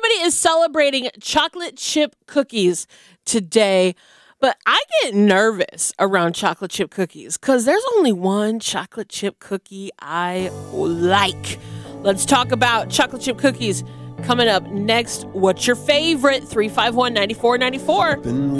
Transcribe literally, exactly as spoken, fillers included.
Everybody is celebrating chocolate chip cookies today, but I get nervous around chocolate chip cookies because there's only one chocolate chip cookie I like. Let's talk about chocolate chip cookies coming up next. What's your favorite? three five one, nine four nine four.